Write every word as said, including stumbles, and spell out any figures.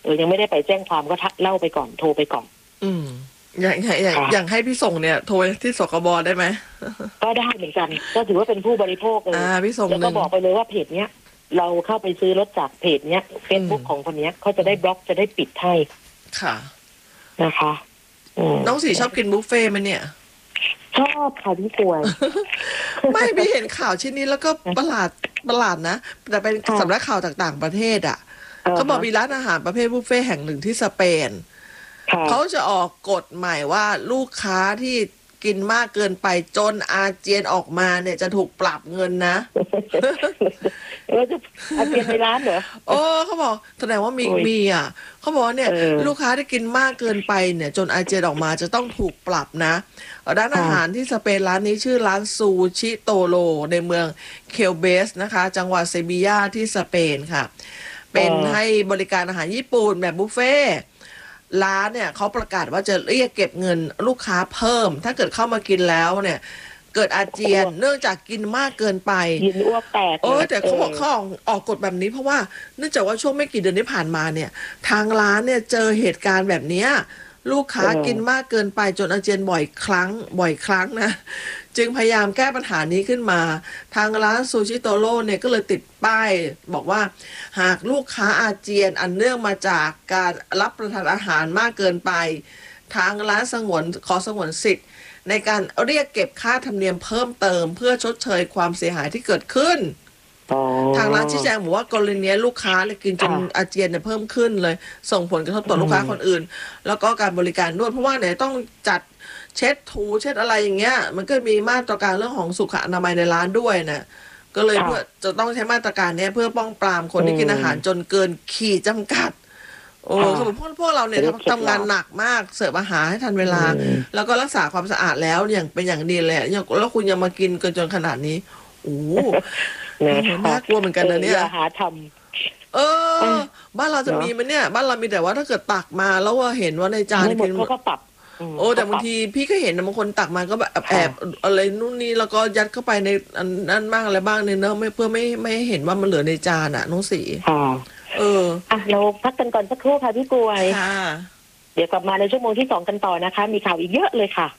อยังไม่ได้ไปแจ้งความก็ทักเล่าไปก่อนโทรไปก่อนอืมอย่างอย่างอย่างให้พี่ส่งเนี่ยโทรที่สคบได้ไหมก็ได้เหมือนกันก็ถือว่าเป็นผู้บริโภคเลยแล้วก็บอกไปเลยว่าเพจเนี้ยเราเข้าไปซื้อรถจากเพจเนี้ยเฟซบุ๊กของคนเนี้ยเขาจะได้บล็อกจะได้ปิดให้ค่ะนะคะน้องสีชอบกินบุฟเฟ่ไหมเนี่ยชอบค่ะพี่ป่วยไม่ไม่เห็นข่าวชิ้นนี้แล้วก็ประหลาดประหลาดนะแต่เป็นสำนักข่าวต่างๆประเทศอ่ะเขาบอกมีร้านอาหารประเภทบุฟเฟ่แห่งหนึ่งที่สเปนเขาจะออกกฎใหม่ว่าลูกค้าที่กินมากเกินไปจนอาเจียนออกมาเนี่ยจะถูกปรับเงินนะเออจะอาเจียนในร้านเหรอโอ้เขาบอกแสดงว่ามีมีอ่ะเขาบอกว่าเนี่ยลูกค้าที่กินมากเกินไปเนี่ยจนอาเจียนออกมาจะต้องถูกปรับนะร้านอาหารที่สเปนร้านนี้ชื่อร้านซูชิโตโรในเมืองเคลเบสนะคะจังหวัดเซบียาที่สเปนค่ะเป็นให้บริการอาหารญี่ปุ่นแบบบุฟเฟ่ร้านเนี่ยเขาประกาศว่าจะเรียกเก็บเงินลูกค้าเพิ่มถ้าเกิดเข้ามากินแล้วเนี่ยเกิดอาเจียนเนื่องจากกินมากเกินไปกินอ้วกแตกเออแต่เขาบอกเขาออกกฎแบบนี้เพราะว่าเนื่องจากว่าช่วงไม่กี่เดือนที่ผ่านมาเนี่ยทางร้านเนี่ยเจอเหตุการณ์แบบนี้ลูกค้ากินมากเกินไปจนอาเจียนบ่อยครั้งบ่อยครั้งนะจึงพยายามแก้ปัญหานี้ขึ้นมาทางร้านซูชิโตโร่เนี่ยก็เลยติดป้ายบอกว่าหากลูกค้าอาเจียนอันเนื่องมาจากการรับประทานอาหารมากเกินไปทางร้านสงวนขอสงวนสิทธิ์ในการเรียกเก็บค่าธรรมเนียมเพิ่มเติมเพื่อชดเชยความเสียหายที่เกิดขึ้นทางร้านชี้แจงบอกว่ากรณีนี้ลูกค้าเลยกินจนอาเจียนเนี่ยเพิ่มขึ้นเลยส่งผลกระทบต่อลูกค้าคนอื่นแล้วก็การบริการนวดเพราะว่าเนี่ยต้องจัดเช็ดถูเช็ดอะไรอย่างเงี้ยมันก็มีมาตรการเรื่องของสุขอนามัยในร้านด้วยนะก็เลยเพื่อจะต้องใช้มาตรการนี้เพื่อป้องปรามคนที่กินอาหารจนเกินขีดจำกัดโอ้เขาบอกพวกพวกเราเนี่ยทำงานหนักมากเสิร์ฟอาหารให้ทันเวลาแล้วก็รักษาความสะอาดแล้วอย่างเป็นอย่างดีเลยแล้วคุณยังมากินเกินจนขนาดนี้โอ้น่ากลัวเหมือนกันนะเนี่ยหาทำเออบ้านเราจะมีไหมเนี่ยบ้านเรามีแต่ว่าถ้าเกิดตักมาแล้วว่าเห็นว่าในจานกินเขาก็ปรับโอ้แต่บางทีพี่ก็เห็นบางคนตักมาก็แบบแอบอะไรนู่นนี่แล้วก็ยัดเข้าไปในนั่นบ้างอะไรบ้างเนี่ยเนอะไม่เพื่อไม่ไม่เห็นว่ามันเหลือในจานอ่ะน้องสีเอออ่ะเราพักกันก่อนสักครู่ค่ะพี่กวยค่ะเดี๋ยวกลับมาในชั่วโมงที่สองกันต่อนะคะมีข่าวอีกเยอะเลยค่ะ